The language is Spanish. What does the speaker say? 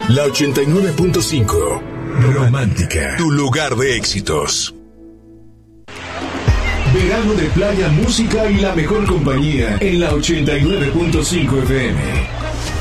La 89.5. Romántica. Tu lugar de éxitos. Verano de playa, música y la mejor compañía en la 89.5 FM.